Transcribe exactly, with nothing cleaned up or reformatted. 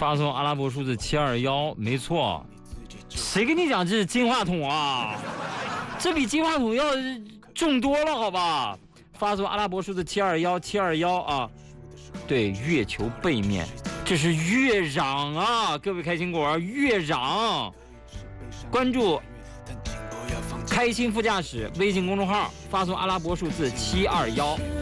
发送阿拉伯数字七二幺，没错。谁跟你讲这是金话筒啊？这比金话筒要重多了，好吧？发送阿拉伯数字七二幺七二幺啊。对，月球背面，这是月壤啊！各位开心果，月壤。关注开心副驾驶微信公众号，发送阿拉伯数字七二幺。